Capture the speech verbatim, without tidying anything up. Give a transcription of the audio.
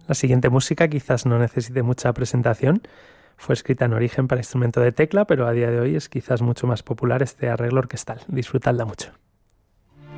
La siguiente música quizás no necesite mucha presentación. Fue escrita en origen para instrumento de tecla, pero a día de hoy es quizás mucho más popular este arreglo orquestal. Disfrutadla mucho.